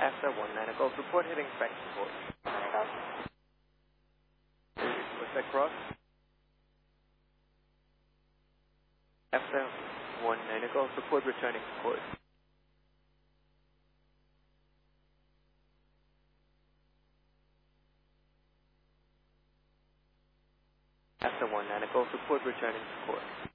After 19 Golf, report hitting Franklin Court. Was that cross? After 19 Golf, report returning to court. After 19 Golf, report returning to court.